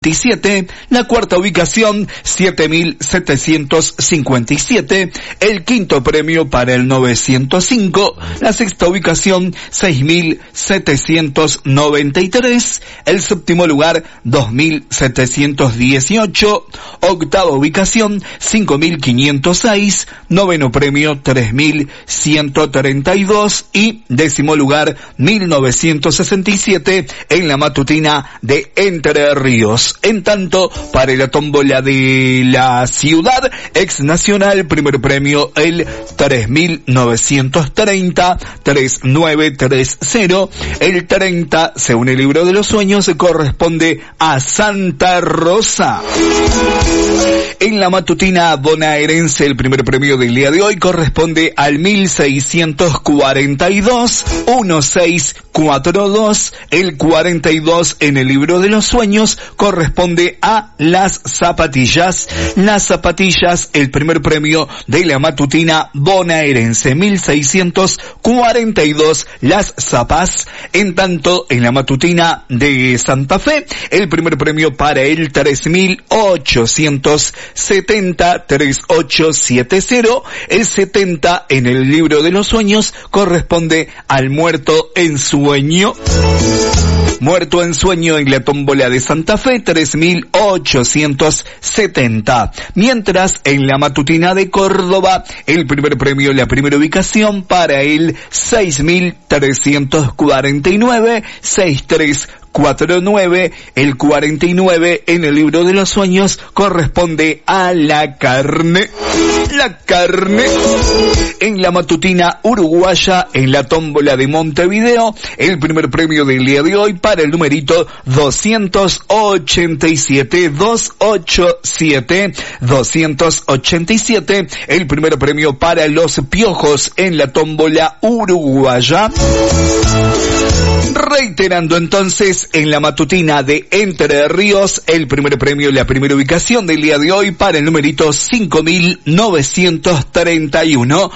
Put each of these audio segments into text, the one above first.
La cuarta ubicación, 7.757. El quinto premio para el 905. La sexta ubicación, 6.793. El séptimo lugar, 2.718. Octava ubicación, 5.506. Noveno premio, 3.132. Y décimo lugar, 1.967 en la matutina de Entre Ríos. En tanto, para la tómbola de la ciudad, ex nacional, primer premio el 3.930, 3930. El 30, según el libro de los sueños, corresponde a Santa Rosa. En la matutina bonaerense, el primer premio del día de hoy corresponde al 1642, 1642. El 42 en el libro de los sueños corresponde a las zapatillas. Las zapatillas, el primer premio de la matutina bonaerense, 1642, las zapas. En tanto, en la matutina de Santa Fe, el primer premio para el 3870, 3870. El 70 en el libro de los sueños corresponde al muerto en sueño. Muerto en sueño en la tómbola de Santa Fe, 3.870. Mientras en la matutina de Córdoba, el primer premio, la primera ubicación para el 6.349, 6349. El 49 en el libro de los sueños corresponde a la carne. La carne. En la matutina uruguaya, en la tómbola de Montevideo, el primer premio del día de hoy para el numerito 287, 287. El primer premio para los piojos en la tómbola uruguaya. Reiterando entonces, en la matutina de Entre Ríos, el primer premio, la primera ubicación del día de hoy para el numerito 5931,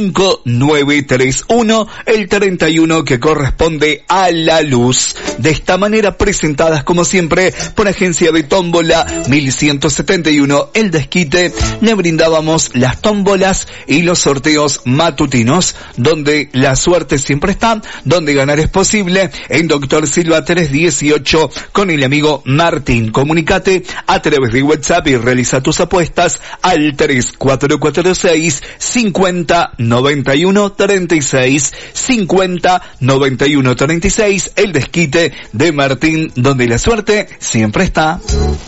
5931, el 31 que corresponde a la luz. De esta manera, presentadas como siempre por Agencia de Tómbola 1171, El Desquite, le brindábamos las tómbolas y los sorteos matutinos, donde la suerte siempre está, donde ganar es posible. En Doctor Silva 318 con el amigo Martín. Comunicate a través de WhatsApp y realiza tus apuestas al 3446 50 91 36, 50 91 36. El Desquite de Martín, donde la suerte siempre está.